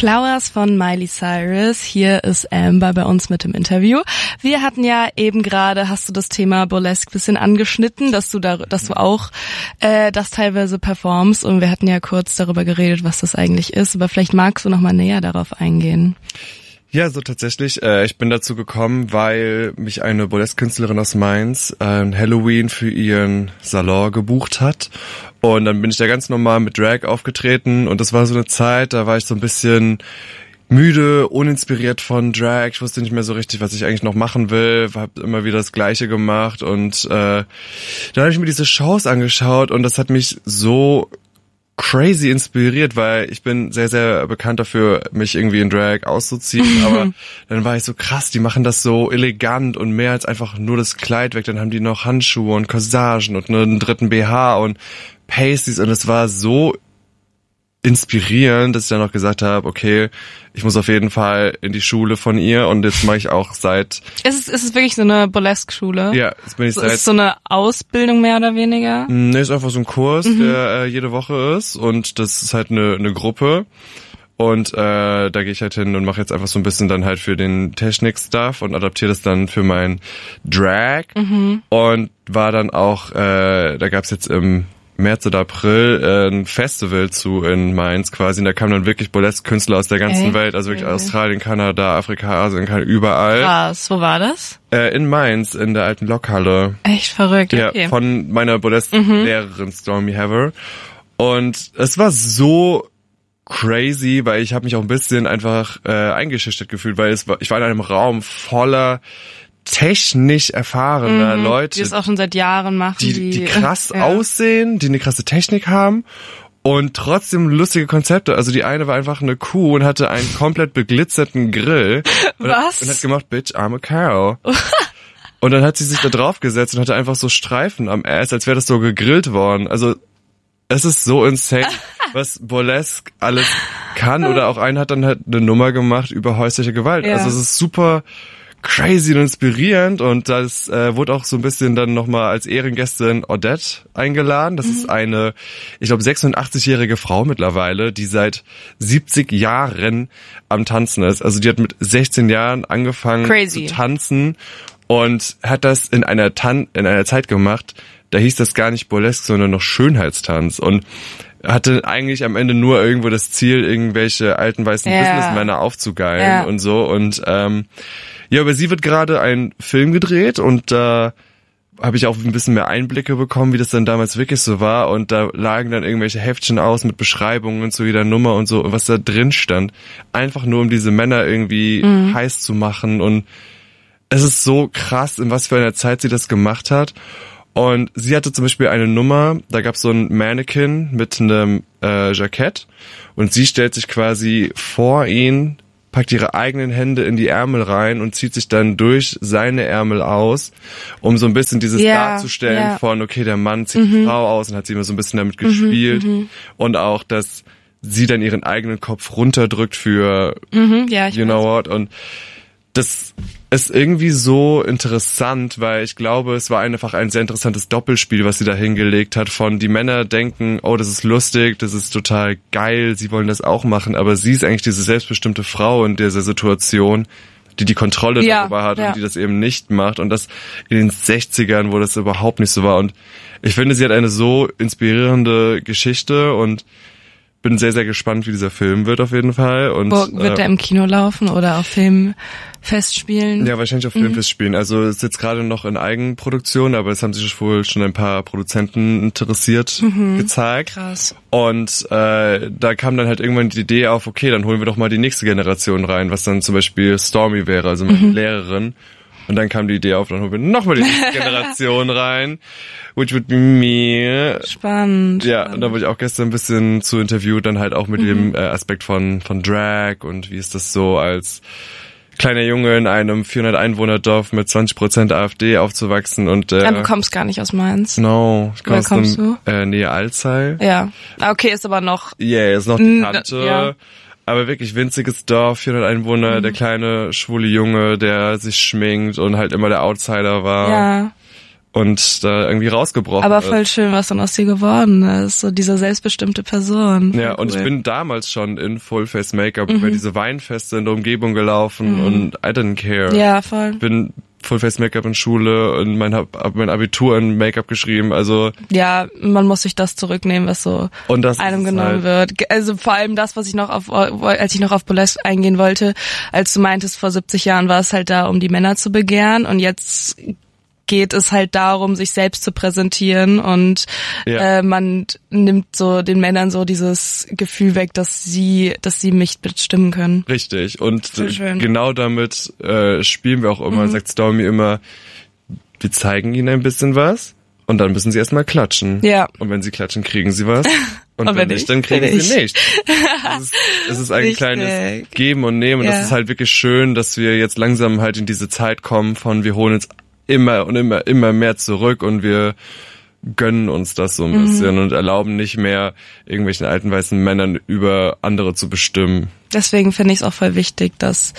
Flowers von Miley Cyrus. Hier ist Amber bei uns mit dem Interview. Wir hatten ja eben gerade, hast du das Thema Burlesque bisschen angeschnitten, dass du auch das teilweise performst, und wir hatten ja kurz darüber geredet, was das eigentlich ist, aber vielleicht magst du noch mal näher darauf eingehen. Ja, so tatsächlich. Ich bin dazu gekommen, weil mich eine Burlesque-Künstlerin aus Mainz Halloween für ihren Salon gebucht hat. Und dann bin ich da ganz normal mit Drag aufgetreten. Und das war so eine Zeit, da war ich so ein bisschen müde, uninspiriert von Drag. Ich wusste nicht mehr so richtig, was ich eigentlich noch machen will. Hab immer wieder das Gleiche gemacht. Und dann habe ich mir diese Shows angeschaut und das hat mich so crazy inspiriert, weil ich bin sehr, sehr bekannt dafür, mich irgendwie in Drag auszuziehen, aber dann war ich so krass, die machen das so elegant und mehr als einfach nur das Kleid weg, dann haben die noch Handschuhe und Corsagen und einen dritten BH und Pasties und es war so inspirierend, dass ich dann auch gesagt habe, okay, ich muss auf jeden Fall in die Schule von ihr und jetzt mache ich auch seit... Ist es wirklich so eine Burlesque-Schule? Ja, jetzt bin ich seit... Ist es so eine Ausbildung mehr oder weniger? Nee, ist einfach so ein Kurs, der jede Woche ist und das ist halt eine Gruppe und da gehe ich halt hin und mache jetzt einfach so ein bisschen dann halt für den Technik-Stuff und adaptiere das dann für mein Drag und war dann auch, da gab's jetzt im März oder April ein Festival in Mainz quasi und da kamen dann wirklich Burlesque-Künstler aus der ganzen Welt, also wirklich Australien, Kanada, Afrika, Asien, überall. Krass, wo war das? In Mainz, in der alten Lokhalle. Echt verrückt, ja, okay. Von meiner Burlesque-Lehrerin Stormy Haver. Und es war so crazy, weil ich habe mich auch ein bisschen einfach eingeschüchtert gefühlt, weil ich war in einem Raum voller technisch erfahrener Leute, die es auch schon seit Jahren machen, die krass aussehen, die eine krasse Technik haben und trotzdem lustige Konzepte. Also die eine war einfach eine Kuh und hatte einen komplett beglitzerten Grill. Was? Und hat gemacht, Bitch, I'm a cow. Und dann hat sie sich da drauf gesetzt und hatte einfach so Streifen am Ass, als wäre das so gegrillt worden. Also es ist so insane, was Burlesque alles kann. Oder auch einer hat dann halt eine Nummer gemacht über häusliche Gewalt. Also es ist super crazy und inspirierend und das wurde auch so ein bisschen dann nochmal als Ehrengästin Odette eingeladen. Das ist eine, ich glaube 86-jährige Frau mittlerweile, die seit 70 Jahren am Tanzen ist. Also die hat mit 16 Jahren angefangen zu tanzen und hat das in einer Zeit gemacht, da hieß das gar nicht Burlesque, sondern noch Schönheitstanz und hatte eigentlich am Ende nur irgendwo das Ziel, irgendwelche alten weißen Businessmänner aufzugeilen und so und ja, über sie wird gerade ein Film gedreht und da habe ich auch ein bisschen mehr Einblicke bekommen, wie das dann damals wirklich so war und da lagen dann irgendwelche Heftchen aus mit Beschreibungen zu jeder Nummer und so, was da drin stand. Einfach nur, um diese Männer irgendwie heiß zu machen und es ist so krass, in was für einer Zeit sie das gemacht hat. Und sie hatte zum Beispiel eine Nummer, da gab es so ein Mannequin mit einem Jackett und sie stellt sich quasi vor ihn, packt ihre eigenen Hände in die Ärmel rein und zieht sich dann durch seine Ärmel aus, um so ein bisschen dieses darzustellen von, okay, der Mann zieht die Frau aus und hat sie immer so ein bisschen damit gespielt und auch, dass sie dann ihren eigenen Kopf runterdrückt für you know what und das ist irgendwie so interessant, weil ich glaube, es war einfach ein sehr interessantes Doppelspiel, was sie da hingelegt hat von die Männer denken, oh, das ist lustig, das ist total geil, sie wollen das auch machen, aber sie ist eigentlich diese selbstbestimmte Frau in dieser Situation, die Kontrolle darüber hat und die das eben nicht macht und das in den 60ern, wo das überhaupt nicht so war und ich finde, sie hat eine so inspirierende Geschichte und bin sehr, sehr gespannt, wie dieser Film wird auf jeden Fall. Und wird der im Kino laufen oder auf Filmfestspielen? Ja, wahrscheinlich auf Filmfestspielen. Also es ist jetzt gerade noch in Eigenproduktion, aber es haben sich wohl schon ein paar Produzenten interessiert gezeigt. Krass. Und da kam dann halt irgendwann die Idee auf, okay, dann holen wir doch mal die nächste Generation rein, was dann zum Beispiel Stormy wäre, also meine Lehrerin. Und dann kam die Idee auf, dann holen wir nochmal die nächste Generation rein, which would be me. Spannend. Ja, und da wurde ich auch gestern ein bisschen zu interviewt, dann halt auch mit dem Aspekt von Drag und wie ist das so als kleiner Junge in einem 400-Einwohner-Dorf mit 20% AfD aufzuwachsen und du kommst gar nicht aus Mainz. No, ich komme aus kommst du? Nähe Alzey. Ja. Okay, ist aber noch... Ist noch die Kante. Ja. Aber wirklich winziges Dorf, 400 Einwohner, der kleine schwule Junge, der sich schminkt und halt immer der Outsider war. Ja. und da irgendwie rausgebrochen Aber ist. voll schön, was dann aus dir geworden ist. So diese selbstbestimmte Person. Ja, und cool. ich bin damals schon in Full-Face-Make-up über diese Weinfeste in der Umgebung gelaufen und I didn't care. Ja, voll. Bin Full-Face-Make-up in Schule und hab mein Abitur in Make-up geschrieben, also... Ja, man muss sich das zurücknehmen, was so und das einem ist genommen wird. Also vor allem das, was ich noch als ich noch auf Burlesque eingehen wollte, als du meintest, vor 70 Jahren war es halt da, um die Männer zu begehren und jetzt geht es halt darum, sich selbst zu präsentieren und man nimmt so den Männern so dieses Gefühl weg, dass sie mich bestimmen können. Richtig. Und genau damit spielen wir auch immer, sagt Stormy immer, wir zeigen ihnen ein bisschen was und dann müssen sie erstmal klatschen. Ja. Und wenn sie klatschen, kriegen sie was. Und wenn nicht, dann kriegen sie nicht. Es ist ein kleines Geben und Nehmen und das ist halt wirklich schön, dass wir jetzt langsam halt in diese Zeit kommen von wir holen jetzt immer und immer mehr zurück und wir gönnen uns das so ein bisschen und erlauben nicht mehr irgendwelchen alten weißen Männern über andere zu bestimmen. Deswegen finde ich es auch voll wichtig, dass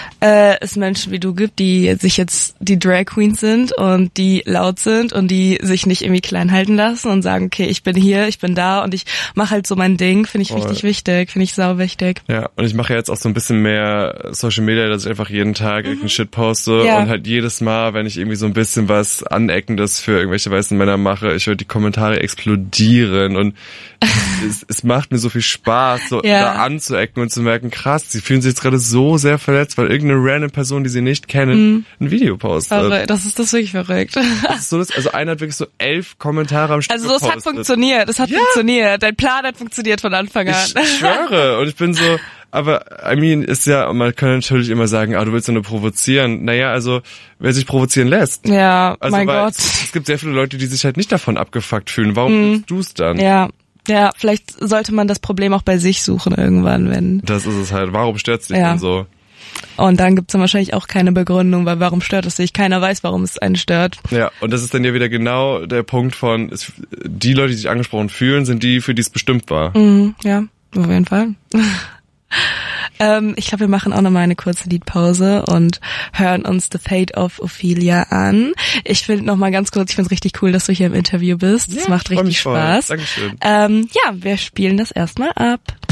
es Menschen wie du gibt, die Drag Queens sind und die laut sind und die sich nicht irgendwie klein halten lassen und sagen, okay, ich bin hier, ich bin da und ich mache halt so mein Ding. Finde ich richtig wichtig, finde ich sau wichtig. Ja, und ich mache jetzt auch so ein bisschen mehr Social Media, dass ich einfach jeden Tag irgendeinen Shit poste und halt jedes Mal, wenn ich irgendwie so ein bisschen was Aneckendes für irgendwelche weißen Männer mache, ich höre die Kommentare explodieren und es macht mir so viel Spaß, so da anzuecken und zu merken, krass, sie fühlen sich jetzt gerade so sehr verletzt, weil irgendeine random Person, die sie nicht kennen, ein Video postet. Das ist wirklich verrückt. Das ist so, also einer hat wirklich so 11 Kommentare am Stück gepostet. Also es hat funktioniert. Dein Plan hat funktioniert von Anfang an. Ich schwöre. Und ich bin so, aber ist ja, man kann natürlich immer sagen, du willst nur provozieren. Naja, also wer sich provozieren lässt. Ja, also, mein Gott. Es gibt sehr viele Leute, die sich halt nicht davon abgefuckt fühlen. Warum willst du es dann? Ja, vielleicht sollte man das Problem auch bei sich suchen irgendwann, wenn... Das ist es halt. Warum stört's dich denn so? Und dann gibt's dann wahrscheinlich auch keine Begründung, weil warum stört es dich? Keiner weiß, warum es einen stört. Ja, und das ist dann ja wieder genau der Punkt von, die Leute, die sich angesprochen fühlen, sind die, für die es bestimmt war. Ja, auf jeden Fall. Ich glaube, wir machen auch nochmal eine kurze Liedpause und hören uns The Fate of Ophelia an. Ich finde nochmal ganz kurz, ich finde es richtig cool, dass du hier im Interview bist. Das macht richtig Spaß. Dankeschön. Ja, wir spielen das erstmal ab.